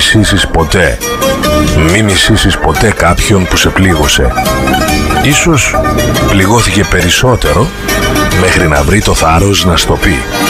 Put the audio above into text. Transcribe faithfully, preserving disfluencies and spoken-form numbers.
μισήσεις ποτέ. Μη μισήσεις ποτέ κάποιον που σε πλήγωσε. Ίσως πληγώθηκε περισσότερο μέχρι να βρει το θάρρος να στο πει.